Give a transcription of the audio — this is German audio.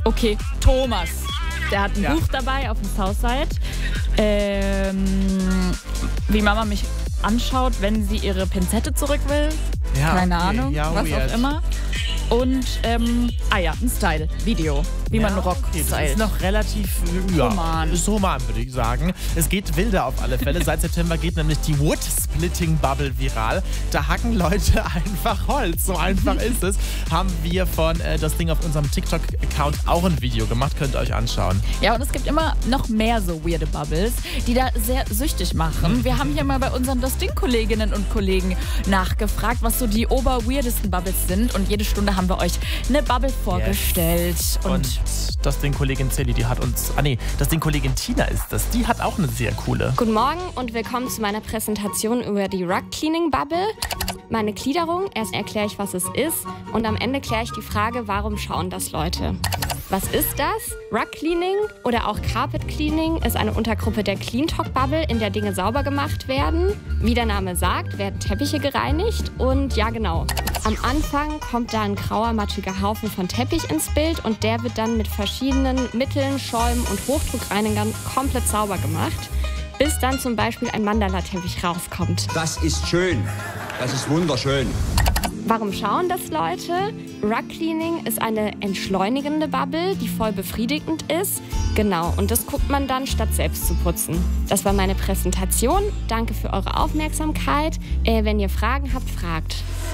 Okay, Thomas. Der hat ein Buch dabei auf dem Southside. Wie Mama mich anschaut, wenn sie ihre Pinzette zurück will. Ja, Keine okay. Ahnung, Ja, was weird. auch immer. Und, ein Style-Video, wie man Rock okay. Das stylt. ist noch relativ Human. Ist human, würde ich sagen. Es geht wilder auf alle Fälle. Seit September geht nämlich die Wood-Splitting-Bubble viral. Da hacken Leute einfach Holz. So einfach ist es. Haben wir von das Ding auf unserem TikTok-Account auch ein Video gemacht. Könnt ihr euch anschauen. Ja, und es gibt immer noch mehr so weirde Bubbles, die da sehr süchtig machen. Wir haben hier mal bei unseren Das Ding-Kolleginnen und Kollegen nachgefragt, was so die oberweirdesten Bubbles sind. Und jede Stunde haben wir euch eine Bubble vorgestellt. Und das Ding Kollegin Celly, die hat uns... das Ding Kollegin Tina ist das. Die hat auch eine sehr coole. Guten Morgen und willkommen zu meiner Präsentation über die Rug Cleaning Bubble. Meine Gliederung, erst erkläre ich, was es ist und am Ende kläre ich die Frage, warum schauen das Leute? Was ist das? Rug Cleaning oder auch Carpet Cleaning ist eine Untergruppe der Clean Talk Bubble, in der Dinge sauber gemacht werden. Wie der Name sagt, werden Teppiche gereinigt und ja genau. Am Anfang kommt da ein grauer, matschiger Haufen von Teppich ins Bild und der wird dann mit verschiedenen Mitteln, Schäumen und Hochdruckreinigern komplett sauber gemacht, bis dann zum Beispiel ein Mandala-Teppich rauskommt. Das ist schön. Das ist wunderschön. Warum schauen das Leute? Rug Cleaning ist eine entschleunigende Bubble, die voll befriedigend ist. Genau, und das guckt man dann, statt selbst zu putzen. Das war meine Präsentation. Danke für eure Aufmerksamkeit. Wenn ihr Fragen habt, fragt.